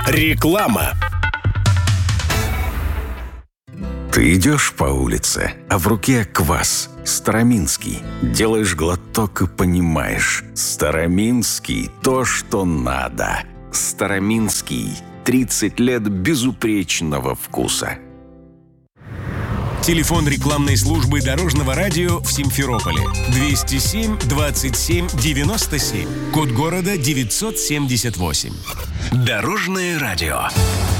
Реклама. Ты идешь по улице, а в руке квас. Староминский. Делаешь глоток и понимаешь. Староминский – то, что надо. Староминский. 30 лет безупречного вкуса. Телефон рекламной службы Дорожного радио в Симферополе. 207 27 97. Код города 978. Дорожное радио.